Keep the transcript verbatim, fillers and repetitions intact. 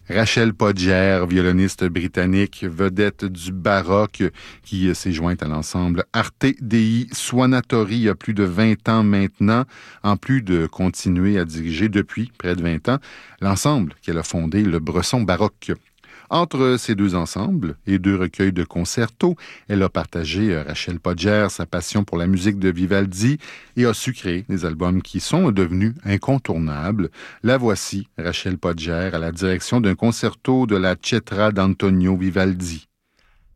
Rachel Podger, violoniste britannique, vedette du baroque, qui s'est jointe à l'ensemble Arte Dei Suonatori il y a plus de vingt ans maintenant, en plus de continuer à diriger depuis près de vingt ans l'ensemble qu'elle a fondé, le Bresson Baroque. Entre ces deux ensembles et deux recueils de concertos, elle a partagé, euh, Rachel Podger, sa passion pour la musique de Vivaldi et a su créer des albums qui sont devenus incontournables. La voici, Rachel Podger, à la direction d'un concerto de la Cetra d'Antonio Vivaldi.